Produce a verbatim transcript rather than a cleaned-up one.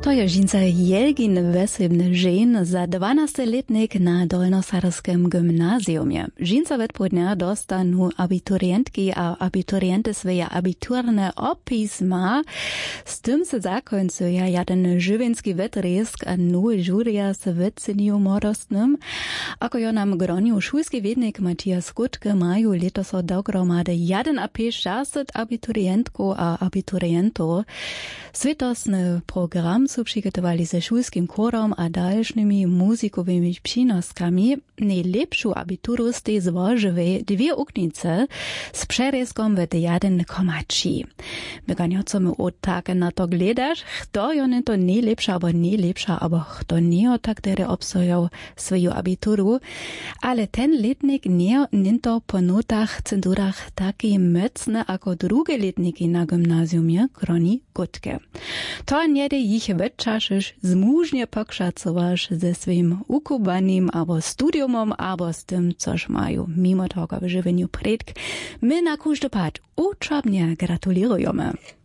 To je žinca Jelgin Vesebny žen za dvanásťletník na Dolnosarskem gymnáziumie. Žinca vedpodňa dostanú abiturientky a abiturienty svoje abiturné opisma. S tym se zakońcuje jeden živinský vetriesk a nové žúria s vedceniu modostnym. Ako jo nam groniu šulský vednik Mathias Skutke majú letos dohromady jeden a päť šesťdesiat abiturientkov a abiturientov. Svetosny program su przygotowali ze szulskim chórom a dalšími muzikowymi przynoskami. Najlepszą abituru z tej złożyły dwie uknice z przeryskom w jeden komači. Wyganiocamy od tak na to gledasz, kto jo nie to najlepsza, albo najlepsza, albo kto nie tak tere obsojał swoją abituru. Ale ten letnik nie, nie to po notach, cenzurach taki mocny, ako drugie letniki na gymnazjumie, kroni Gutke. To nie ich wyczaszysz, zmużnie pokrzacowasz ze swoim ukubanym albo studiumom, albo z tym, coż mają mimo tego w żywieniu predk. My na każdy pad uczobnie gratulujemy.